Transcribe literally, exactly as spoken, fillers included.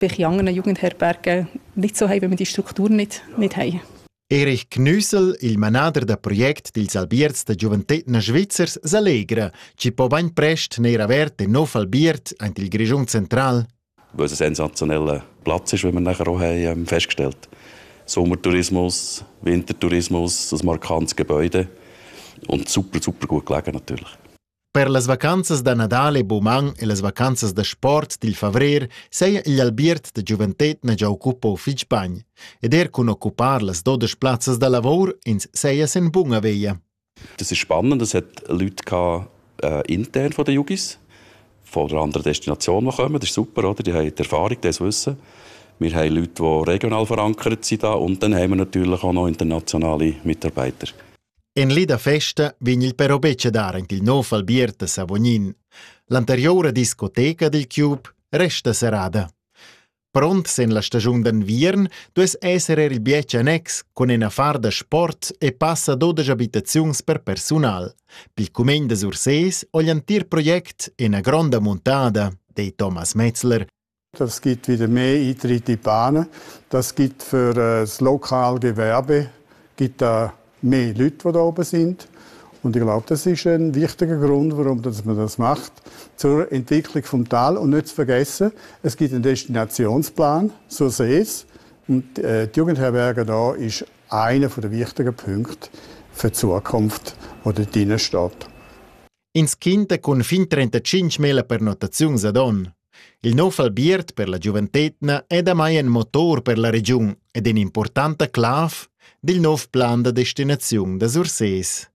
welche anderen Jugendherbergen nicht so haben, wenn wir die Struktur nicht, nicht haben. Erich Knüssel, il manager del project dils Albiers de Giuventetna Svizzers, s'allegra, ci po bain prest nera vert e no Albiert ant il Grigion Central. Weil es ein sensationeller Platz ist, wie wir nachher auch haben festgestellt haben. Sommertourismus, Wintertourismus, ein markantes Gebäude und super, super gut gelegen natürlich. Per las vacanzas da Nadale, Bumang e las vacanzas da Sport dil Favrer seia gli Albiert de Giuventetna già occupo fich bagn. Ed er kun occupar las dodisch plazzas da lavor ins seia sen bunga veia. Das ist spannend, es hat Leute gehabt, äh, intern von den Jugis, von einer anderen Destination die kommen, das ist super, oder? Die haben die Erfahrung, das Wissen. Wir haben Leute, die regional verankert sind da, und dann haben wir natürlich auch noch internationale Mitarbeiter. En lida festa vign il però becce darent il nov Albiert a Savognin. L'anteriore discoteca del Cube resta serada. Pront sen la stagiun d'anviern dues essere il bietche annex con en affar da sport e passa dodici abitaziuns per personal. Pil cumegn de Sursees o l'antir project en a gronda montada de Thomas Metzler. Das gibt wieder mehr Eintritte in die Bahnen. Das gibt für das lokale Gewerbe gibt da mehr Leute, die da oben sind. Und ich glaube, das ist ein wichtiger Grund, warum man das macht, zur Entwicklung des Tals. Und nicht zu vergessen, es gibt einen Destinationsplan, so sehe es. Und äh, die Jugendherberge da ist einer der wichtigen Punkte für die Zukunft, die dort drin steht. Ins Quinta con fin trentacinque pernotaziuns ad on. Il nov Albiert per la Giuventetna è da mai un motor per la regione ed un importante clav del nuovo plan de destinazione da Sursees.